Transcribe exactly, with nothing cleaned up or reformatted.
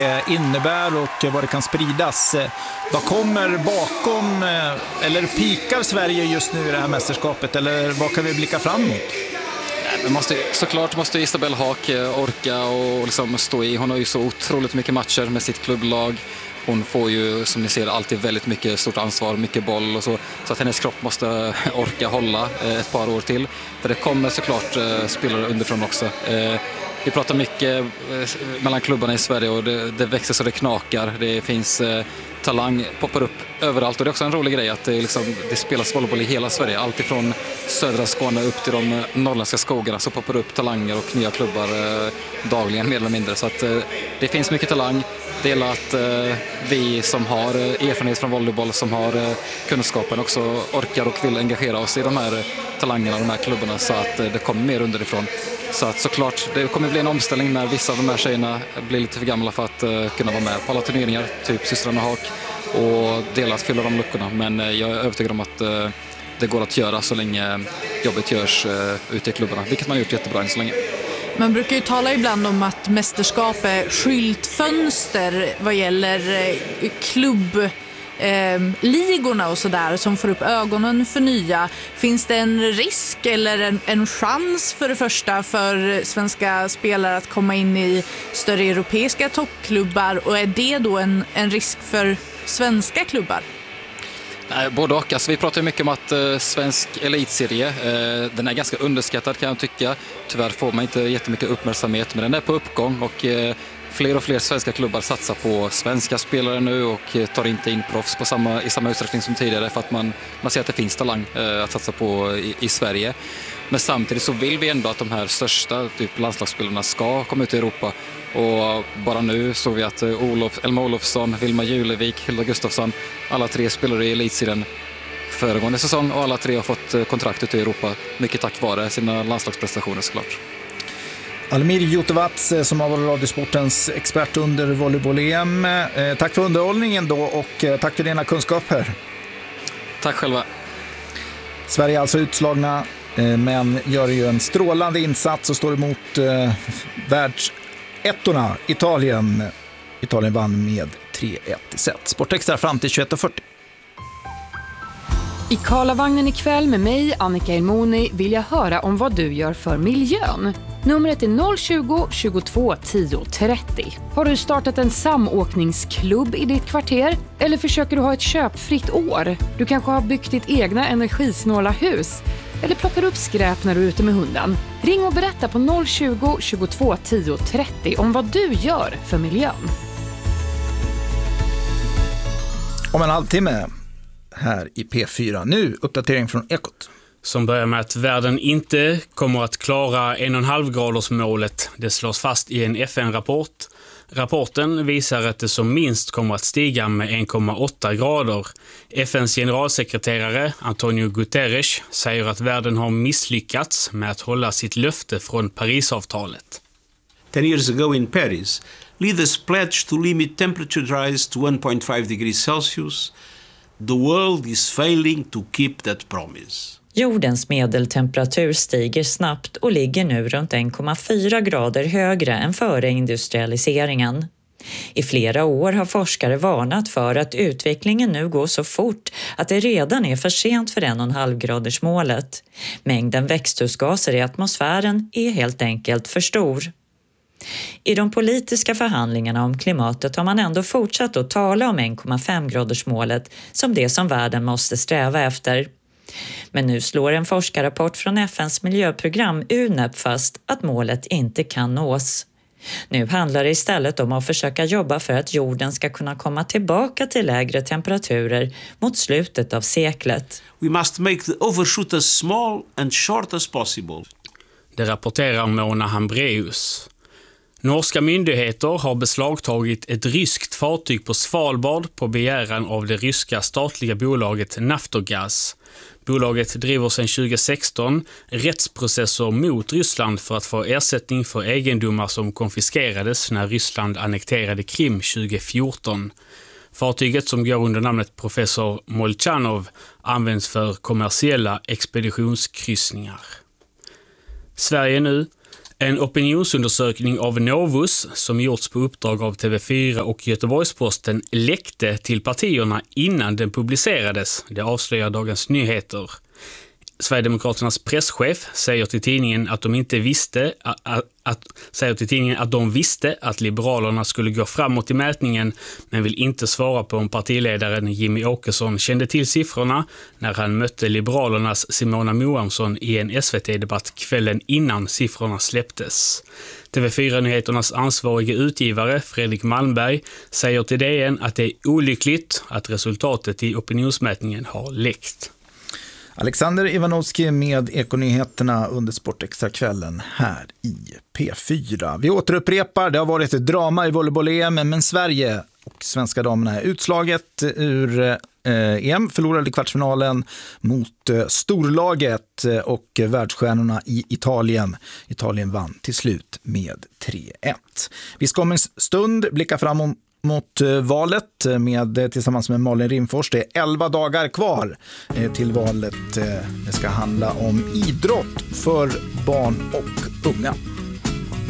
innebär och vad det kan spridas. Vad kommer bakom, eller pikar Sverige just nu i det här mästerskapet, eller vad kan vi blicka fram mot? Men måste, såklart måste Isabelle Haak orka och liksom stå i. Hon har ju så otroligt mycket matcher med sitt klubblag. Hon får ju, som ni ser, alltid väldigt mycket stort ansvar, mycket boll och så. Så att hennes kropp måste orka hålla ett par år till. För det kommer såklart spelare underifrån också. Vi pratar mycket mellan klubbarna i Sverige och det, det växer så det knakar. Det finns eh, talang, poppar upp överallt. Och det är också en rolig grej att det, liksom, det spelas volleyboll i hela Sverige. Allt ifrån södra Skåne upp till de norrländska skogarna så poppar upp talanger och nya klubbar eh, dagligen mer eller mindre. Så att eh, det finns mycket talang. Det är att eh, vi som har erfarenhet från volleyboll, som har eh, kunskapen också orkar och vill engagera oss i de här talangerna, de här klubbarna så att eh, det kommer mer underifrån. Så att såklart, det kommer bli en omställning när vissa av de här tjejerna blir lite för gamla för att uh, kunna vara med på alla turneringar, typ systrarna Haak, och dela att fylla de luckorna. Men uh, jag är övertygad om att uh, det går att göra så länge jobbet görs uh, ute i klubbarna, vilket man har gjort jättebra än så länge. Man brukar ju tala ibland om att mästerskap är skyltfönster vad gäller uh, klubb... Eh, ligorna och sådär som får upp ögonen för nya. Finns det en risk eller en, en chans för det första för svenska spelare att komma in i större europeiska toppklubbar, och är det då en, en risk för svenska klubbar? Nej, både och. Alltså, vi pratar mycket om att eh, svensk elitserie, eh, den är ganska underskattad kan jag tycka. Tyvärr får man inte jättemycket uppmärksamhet, men den är på uppgång och eh, fler och fler svenska klubbar satsar på svenska spelare nu och tar inte in proffs på samma, i samma utsträckning som tidigare för att man, man ser att det finns talang eh, att satsa på i, i Sverige. Men samtidigt så vill vi ändå att de här största typ landslagsspelarna ska komma ut i Europa. Och bara nu såg vi att Olof, Elma Olofsson, Vilma Julevik, Hilda Gustafsson, alla tre spelare i elitserien föregående säsong och alla tre har fått kontrakt ute i Europa. Mycket tack vare sina landslagsprestationer såklart. Almir Jutevats som har varit Radiosportens expert under volleyboll-E M. Eh, tack för underhållningen då och eh, tack för dina kunskaper. Tack själva. Sverige är alltså utslagna eh, men gör ju en strålande insats och står emot eh, världsettorna Italien. Italien vann med tre ett i set. Sportextra fram till tjugoett och fyrtio. I Karlavagnen ikväll med mig, Annika Elmoni, vill jag höra om vad du gör för miljön. Numret är noll tjugo, tjugotvå, tio, trettio. Har du startat en samåkningsklubb i ditt kvarter? Eller försöker du ha ett köpfritt år? Du kanske har byggt ditt egna energisnåla hus? Eller plockar upp skräp när du är ute med hunden? Ring och berätta på noll tjugo, tjugotvå, tio, trettio om vad du gör för miljön. Om en halvtimme här i P fyra. Nu uppdatering från Ekot. Som börjar med att världen inte kommer att klara en och en halv graders målet. Det slås fast i en F N-rapport. Rapporten visar att det som minst kommer att stiga med en komma åtta grader. F N:s generalsekreterare Antonio Guterres säger att världen har misslyckats med att hålla sitt löfte från Parisavtalet. Ten years ago in Paris, leaders pledged to limit temperature rise to one point five degrees Celsius. The world is failing to keep that promise. Jordens medeltemperatur stiger snabbt och ligger nu runt en komma fyra grader högre än före industrialiseringen. I flera år har forskare varnat för att utvecklingen nu går så fort att det redan är för sent för en och en halv graders målet. Mängden växthusgaser i atmosfären är helt enkelt för stor. I de politiska förhandlingarna om klimatet har man ändå fortsatt att tala om en komma fem graders målet som det som världen måste sträva efter. Men nu slår en forskarrapport från F N:s miljöprogram U N E P fast att målet inte kan nås. Nu handlar det istället om att försöka jobba för att jorden ska kunna komma tillbaka till lägre temperaturer mot slutet av seklet. We must make the overshoot as small and short as possible. Det rapporterar Mona Hambreus. Norska myndigheter har beslagtagit ett ryskt fartyg på Svalbard på begäran av det ryska statliga bolaget Naftogaz. Bolaget driver sedan tjugo sexton rättsprocesser mot Ryssland för att få ersättning för egendomar som konfiskerades när Ryssland annekterade Krim tjugo fjorton. Fartyget, som går under namnet Professor Molchanov, används för kommersiella expeditionskryssningar. Sverige nu. En opinionsundersökning av Novus som gjorts på uppdrag av T V fyra och Göteborgs-Posten läckte till partierna innan den publicerades. Det avslöjar Dagens Nyheter. Sverigedemokraternas presschef säger till tidningen att de inte visste att, att, säger till tidningen att de visste att Liberalerna skulle gå framåt i mätningen, men vill inte svara på om partiledaren Jimmy Åkesson kände till siffrorna när han mötte Liberalernas Simona Moamsson i en S V T-debatt kvällen innan siffrorna släpptes. T V fyra-nyheternas ansvarige utgivare Fredrik Malmberg säger till D N att det är olyckligt att resultatet i opinionsmätningen har läckt. Alexander Ivanovski med Ekonyheterna under Sportextra-kvällen här i P fyra. Vi återupprepar, det har varit ett drama i volleyboll-E M, men Sverige och svenska damerna är utslaget ur eh, E M, förlorade i kvartsfinalen mot eh, storlaget och världsstjärnorna i Italien. Italien vann till slut med tre ett. Vi ska om en stund blicka fram om mot valet med, tillsammans med Malin Rimfors. Det är elva dagar kvar till valet. Det ska handla om idrott för barn och unga.